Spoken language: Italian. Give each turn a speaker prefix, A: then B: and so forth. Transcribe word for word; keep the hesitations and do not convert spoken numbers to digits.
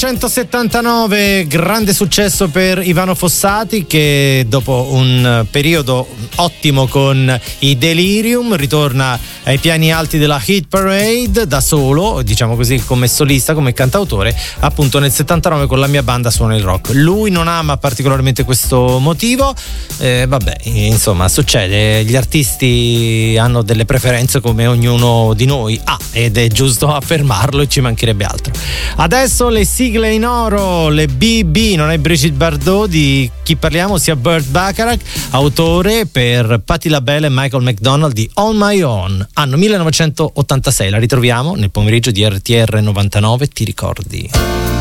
A: millenovecentosettantanove, grande successo per Ivano Fossati, che dopo un periodo ottimo con i Delirium ritorna ai piani alti della hit parade da solo, diciamo così, come solista, come cantautore. Appunto nel settantanove con La mia banda suona il rock. Lui non ama particolarmente questo motivo, eh, vabbè, insomma, succede, gli artisti hanno delle preferenze come ognuno di noi ha, ed è giusto affermarlo e ci mancherebbe altro. Adesso le sigle in oro, le B B, non è Brigitte Bardot di chi parliamo, sia Burt Bacharach, autore per Patti LaBelle e Michael McDonald di On My Own, anno millenovecentottantasei. La ritroviamo nel pomeriggio di R T R novantanove, ti ricordi?